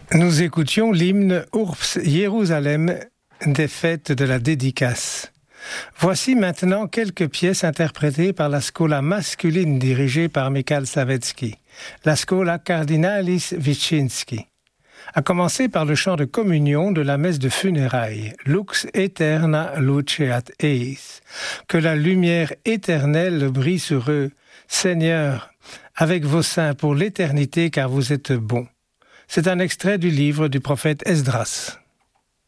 Nous écoutions l'hymne Urps Jérusalem des fêtes de la dédicace. Voici maintenant quelques pièces interprétées par la Schola masculine dirigée par Michal Sawecki, la Schola Cardinalis Wyszynski. À commencer par le chant de communion de la messe de funérailles, Lux Aeterna Luceat Eis, que la lumière éternelle brille sur eux, Seigneur, avec vos saints pour l'éternité car vous êtes bons. C'est un extrait du livre du prophète Esdras.